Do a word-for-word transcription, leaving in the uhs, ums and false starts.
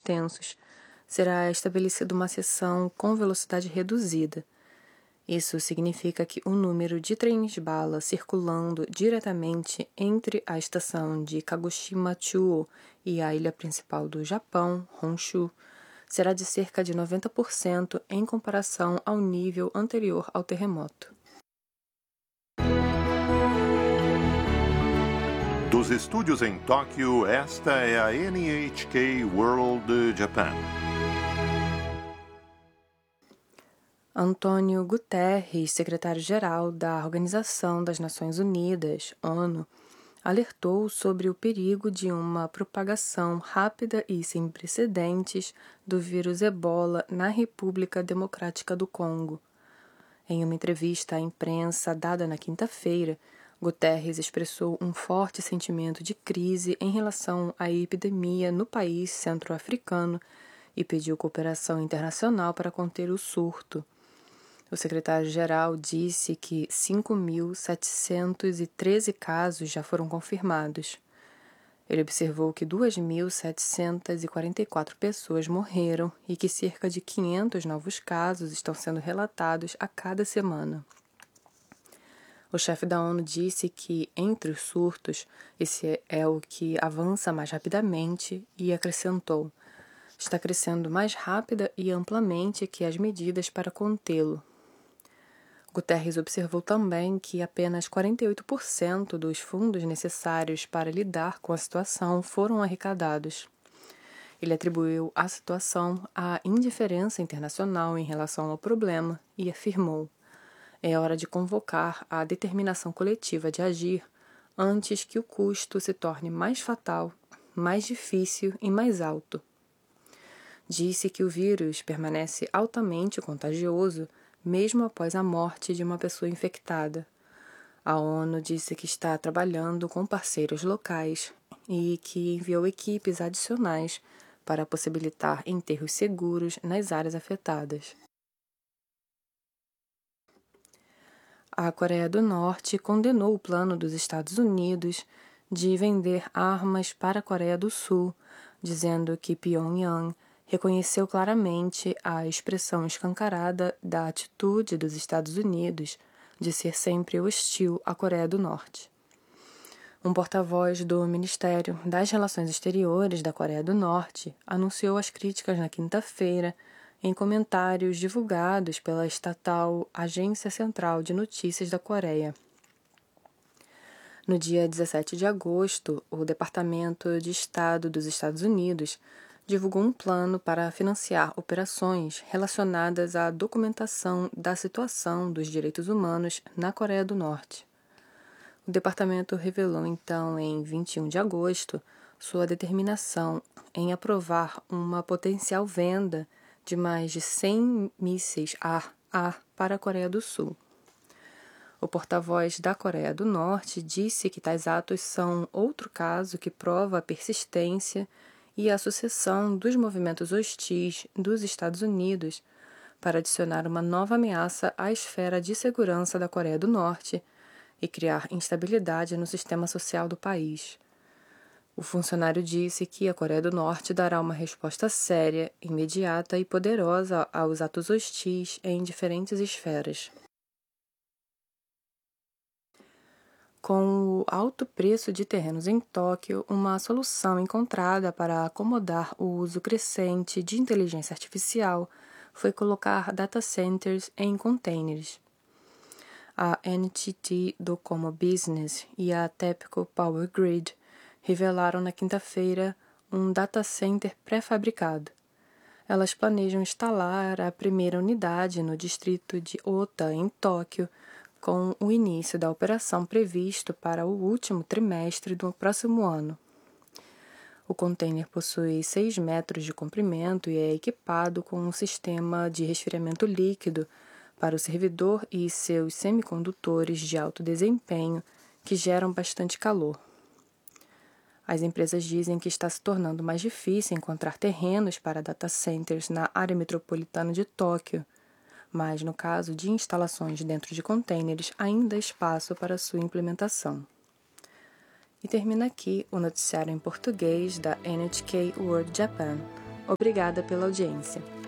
extensos, será estabelecida uma seção com velocidade reduzida. Isso significa que o número de trens-bala circulando diretamente entre a estação de Kagoshima-Chuo e a ilha principal do Japão, Honshu, será de cerca de noventa por cento em comparação ao nível anterior ao terremoto. Dos estúdios em Tóquio, esta é a N H K World Japan. Antônio Guterres, secretário-geral da Organização das Nações Unidas, ONU, alertou sobre o perigo de uma propagação rápida e sem precedentes do vírus Ebola na República Democrática do Congo. Em uma entrevista à imprensa dada na quinta-feira, Guterres expressou um forte sentimento de crise em relação à epidemia no país centro-africano e pediu cooperação internacional para conter o surto. O secretário-geral disse que cinco mil setecentos e treze casos já foram confirmados. Ele observou que duas mil setecentas e quarenta e quatro pessoas morreram e que cerca de quinhentos novos casos estão sendo relatados a cada semana. O chefe da ONU disse que, entre os surtos, esse é o que avança mais rapidamente e acrescentou: está crescendo mais rápida e amplamente que as medidas para contê-lo. Guterres observou também que apenas quarenta e oito por cento dos fundos necessários para lidar com a situação foram arrecadados. Ele atribuiu a situação à indiferença internacional em relação ao problema e afirmou: é hora de convocar a determinação coletiva de agir antes que o custo se torne mais fatal, mais difícil e mais alto. Disse que o vírus permanece altamente contagioso mesmo após a morte de uma pessoa infectada. A ONU disse que está trabalhando com parceiros locais e que enviou equipes adicionais para possibilitar enterros seguros nas áreas afetadas. A Coreia do Norte condenou o plano dos Estados Unidos de vender armas para a Coreia do Sul, dizendo que Pyongyang reconheceu claramente a expressão escancarada da atitude dos Estados Unidos de ser sempre hostil à Coreia do Norte. Um porta-voz do Ministério das Relações Exteriores da Coreia do Norte anunciou as críticas na quinta-feira em comentários divulgados pela estatal Agência Central de Notícias da Coreia. No dia dezessete de agosto, o Departamento de Estado dos Estados Unidos divulgou um plano para financiar operações relacionadas à documentação da situação dos direitos humanos na Coreia do Norte. O departamento revelou, então, em vinte e um de agosto, sua determinação em aprovar uma potencial venda de mais de cem mísseis ar-ar para a Coreia do Sul. O porta-voz da Coreia do Norte disse que tais atos são outro caso que prova a persistência e a sucessão dos movimentos hostis dos Estados Unidos para adicionar uma nova ameaça à esfera de segurança da Coreia do Norte e criar instabilidade no sistema social do país. O funcionário disse que a Coreia do Norte dará uma resposta séria, imediata e poderosa aos atos hostis em diferentes esferas. Com o alto preço de terrenos em Tóquio, uma solução encontrada para acomodar o uso crescente de inteligência artificial foi colocar data centers em containers. A N T T Docomo Business e a TEPCO Power Grid revelaram na quinta-feira um data center pré-fabricado. Elas planejam instalar a primeira unidade no distrito de Ota, em Tóquio, com o início da operação previsto para o último trimestre do próximo ano. O container possui seis metros de comprimento e é equipado com um sistema de resfriamento líquido para o servidor e seus semicondutores de alto desempenho que geram bastante calor. As empresas dizem que está se tornando mais difícil encontrar terrenos para data centers na área metropolitana de Tóquio, mas no caso de instalações dentro de containers, ainda há espaço para sua implementação. E termina aqui o noticiário em português da N H K World Japan. Obrigada pela audiência.